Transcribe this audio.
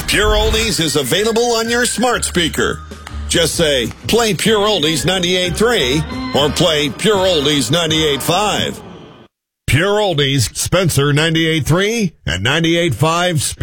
Pure Oldies is available on your smart speaker. Just say, play Pure Oldies 98.3 or play Pure Oldies 98.5. Pure Oldies, Spencer 98.3 and 98.5.